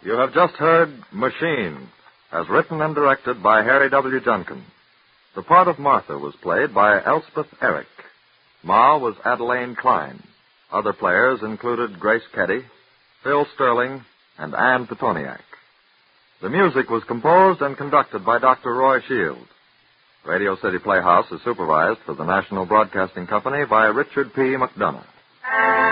You have just heard Machine, as written and directed by Harry W. Junkin. The part of Martha was played by Elspeth Eric. Ma was Adelaine Klein. Other players included Grace Keddy, Phil Sterling, and Ann Petoniak. The music was composed and conducted by Dr. Roy Shield. Radio City Playhouse is supervised for the National Broadcasting Company by Richard P. McDonough.